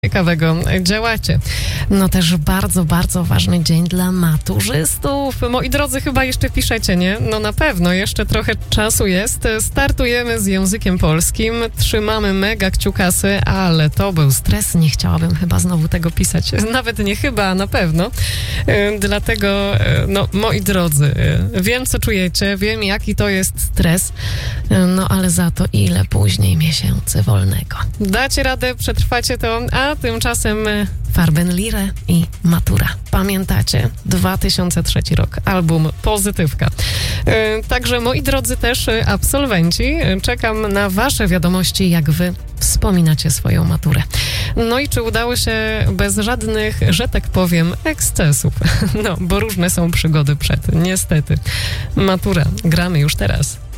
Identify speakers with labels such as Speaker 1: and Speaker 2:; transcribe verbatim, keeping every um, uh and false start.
Speaker 1: ciekawego działacie. No też bardzo, bardzo ważny dzień dla maturzystów. Moi drodzy, chyba jeszcze piszecie, nie? No na pewno, jeszcze trochę czasu jest. Startujemy z językiem polskim, trzymamy mega kciukasy, ale to był stres, nie chciałabym chyba znowu tego pisać. Nawet nie chyba, a na pewno. Dlatego, no moi drodzy, wiem co czujecie, wiem jaki to jest stres, no ale za to ile później miesięcy wolnego. Dacie radę, przetrwacie to, a tymczasem Farbenlire i Matura. Pamiętacie? dwa tysiące trzeci rok. Album Pozytywka. Także moi drodzy też absolwenci, czekam na wasze wiadomości, jak wy wspominacie swoją maturę. No i czy udało się bez żadnych, że tak powiem, ekscesów? No, bo różne są przygody przed. Niestety. Matura. Gramy już teraz.